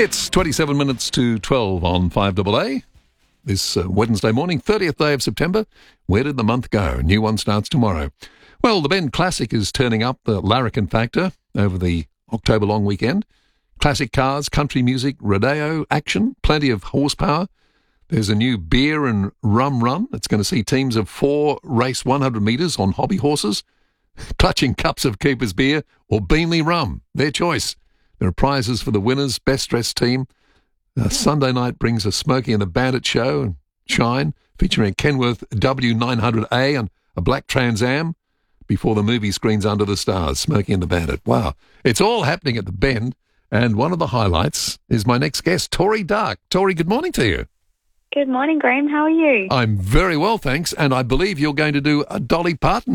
It's 27 minutes to 12 on 5AA. This Wednesday morning, 30th day of September. Where did the month go? A new one starts tomorrow. Well, the Bend Classic is turning up the Larrikin Factor over the October long weekend. Classic cars, country music, rodeo action, plenty of horsepower. There's a new beer and rum run. It's going to see teams of 4 race 100 metres on hobby horses, clutching cups of Keeper's beer or Beanley rum. Their choice. There are prizes for the winners, best dressed team. Sunday night brings a Smokey and the Bandit show and Shine, featuring a Kenworth W900A and a black Trans Am before the movie screens Under the Stars, Smokey and the Bandit. Wow. It's all happening at the Bend, and one of the highlights is my next guest, Tori Dark. Tori, good morning to you. Good morning, Graham. How are you? I'm very well, thanks, and I believe you're going to do a Dolly Parton